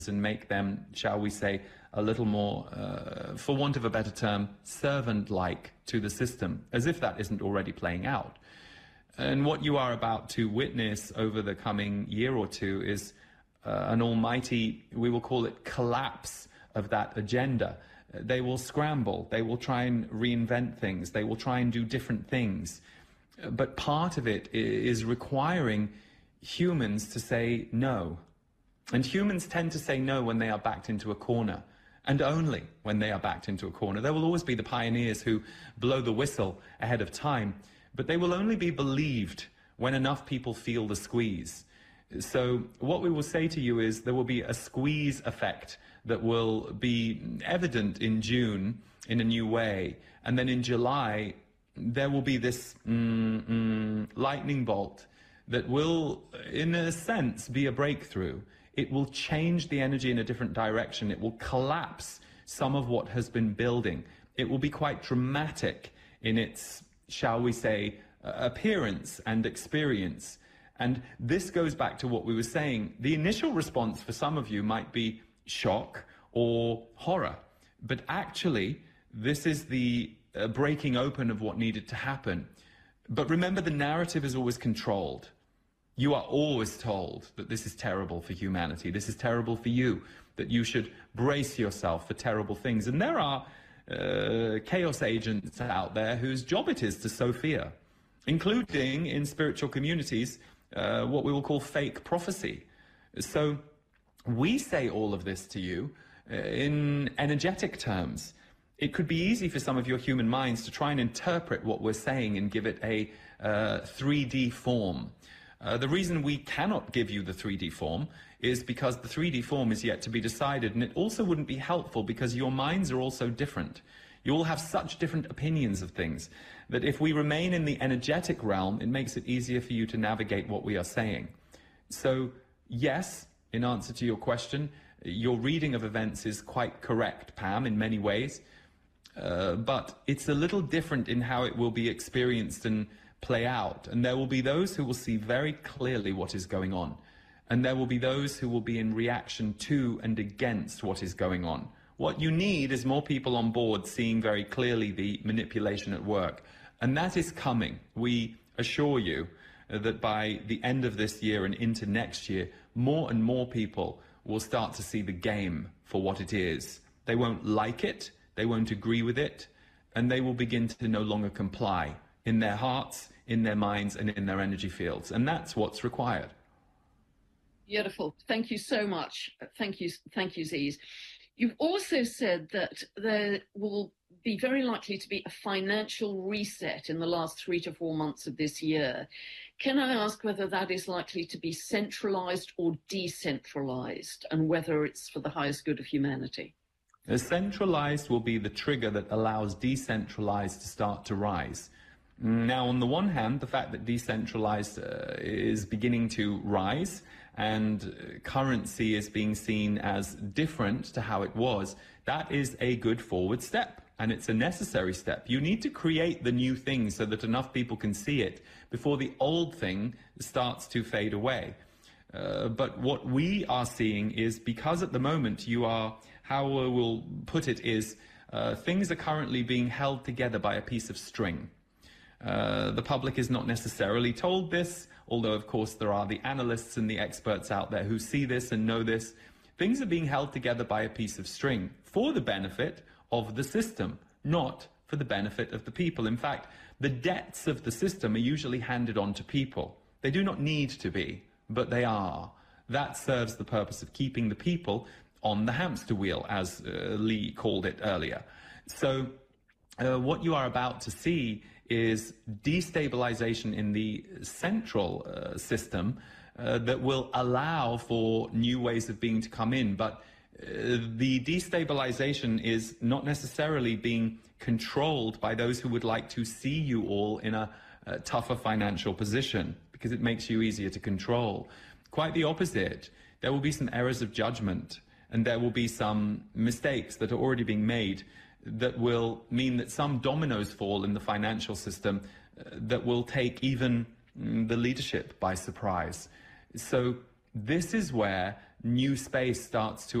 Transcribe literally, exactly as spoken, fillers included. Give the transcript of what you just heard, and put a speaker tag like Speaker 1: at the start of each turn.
Speaker 1: and make them, shall we say, a little more, uh, for want of a better term, servant-like to the system, as if that isn't already playing out. And what you are about to witness over the coming year or two is uh, an almighty, we will call it, collapse of that agenda. They will scramble, they will try and reinvent things, they will try and do different things. But part of it is requiring humans to say no. And humans tend to say no when they are backed into a corner, and only when they are backed into a corner. There will always be the pioneers who blow the whistle ahead of time, but they will only be believed when enough people feel the squeeze. So what we will say to you is there will be a squeeze effect that will be evident in June in a new way, and then in July there will be this mm, mm, lightning bolt that will, in a sense, be a breakthrough. It will change the energy in a different direction. It will collapse some of what has been building. It will be quite dramatic in its, shall we say, uh, appearance and experience. And this goes back to what we were saying. The initial response for some of you might be shock or horror. But actually, this is the uh, breaking open of what needed to happen. But remember, the narrative is always controlled. You are always told that this is terrible for humanity, this is terrible for you, that you should brace yourself for terrible things. And there are uh, chaos agents out there whose job it is to sow fear, including in spiritual communities, uh, what we will call fake prophecy. So we say all of this to you uh, in energetic terms. It could be easy for some of your human minds to try and interpret what we're saying and give it a uh, three D form. Uh, the reason we cannot give you the three D form is because the three D form is yet to be decided, and it also wouldn't be helpful because your minds are also different. You all have such different opinions of things that if we remain in the energetic realm, it makes it easier for you to navigate what we are saying. So, yes, in answer to your question, your reading of events is quite correct, Pam, in many ways, uh, but it's a little different in how it will be experienced and play out, and there will be those who will see very clearly what is going on, and there will be those who will be in reaction to and against what is going on. What you need is more people on board seeing very clearly the manipulation at work, and that is coming. We assure you that by the end of this year and into next year, more and more people will start to see the game for what it is. They won't like it, they won't agree with it, and they will begin to no longer comply in their hearts, in their minds, and in their energy fields. And that's what's required.
Speaker 2: Beautiful. Thank you so much. Thank you, thank you, Ziz. You've also said that there will be very likely to be a financial reset in the last three to four months of this year. Can I ask whether that is likely to be centralized or decentralized, and whether it's for the highest good of humanity?
Speaker 1: The centralized will be the trigger that allows decentralized to start to rise. Now, on the one hand, the fact that decentralized uh, is beginning to rise and uh, currency is being seen as different to how it was, that is a good forward step, and it's a necessary step. You need to create the new thing so that enough people can see it before the old thing starts to fade away. Uh, but what we are seeing is, because at the moment you are, how we'll put it is, uh, things are currently being held together by a piece of string. Uh, the public is not necessarily told this, although of course there are the analysts and the experts out there who see this and know this. Things are being held together by a piece of string for the benefit of the system, not for the benefit of the people. In fact, the debts of the system are usually handed on to people. They do not need to be, but they are. That serves the purpose of keeping the people on the hamster wheel, as uh, Lee called it earlier. So uh, what you are about to see is destabilization in the central uh, system uh, that will allow for new ways of being to come in. But uh, the destabilization is not necessarily being controlled by those who would like to see you all in a, a tougher financial position, because it makes you easier to control. Quite the opposite. There will be some errors of judgment, and there will be some mistakes that are already being made that will mean that some dominoes fall in the financial system uh, that will take even mm, the leadership by surprise. So this is where new space starts to